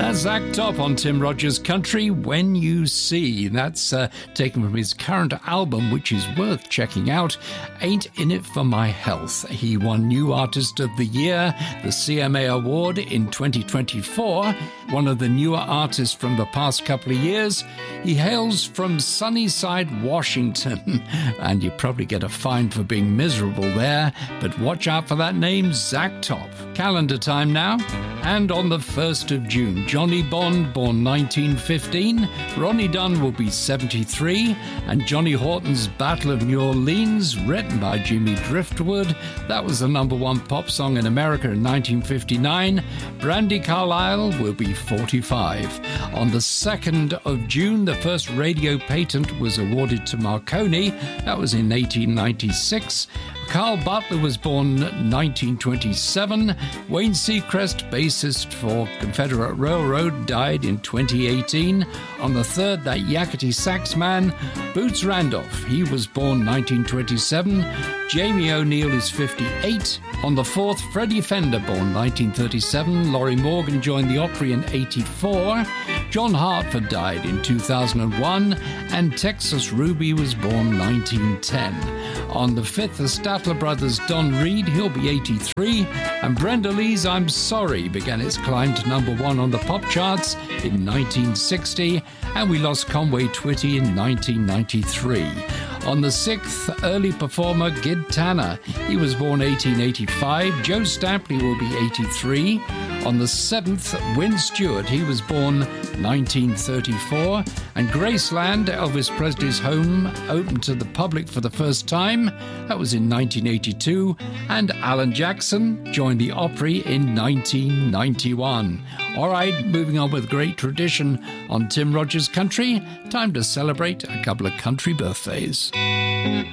Zach Top on Tim Rogers Country, When You See. That's taken from his current album, which is worth checking out, Ain't In It For My Health. He won New Artist of the Year, the CMA Award in 2024, one of the newer artists from the past couple of years. He hails from Sunnyside, Washington, and you probably get a fine for being miserable there, but watch out for that name, Zach Top. Calendar time now, and on the 1st of June, Johnny Bond, born 1915, Ronnie Dunn will be 73, and Johnny Horton's Battle of New Orleans, written by Jimmy Driftwood, that was the number one pop song in America in 1959. Brandi Carlile will be 45. On the 2nd of June, the first radio patent was awarded to Marconi, that was in 1896. Carl Butler was born 1927. Wayne Seacrest, bassist for Confederate Railroad, died in 2018. On the 3rd, that yakety sax man, Boots Randolph, he was born 1927. Jamie O'Neill is 58. On the 4th, Freddie Fender, born 1937. Laurie Morgan joined the Opry in 84. John Hartford died in 2001. And Texas Ruby was born 1910. On the 5th, the Statler Brothers' Don Reed, he'll be 83. And Brenda Lee's I'm Sorry began its climb to number one on the pop charts in 1960. And we lost Conway Twitty in 1993. On the 6th, early performer Gid Tanner. He was born 1885. Joe Stampley will be 83. On the 7th, Wynn Stewart. He was born 1934. And Graceland, Elvis Presley's home, opened to the public for the first time. That was in 1982. And Alan Jackson joined the Opry in 1991. All right, moving on with great tradition on Tim Rogers Country. Time to celebrate a couple of country birthdays.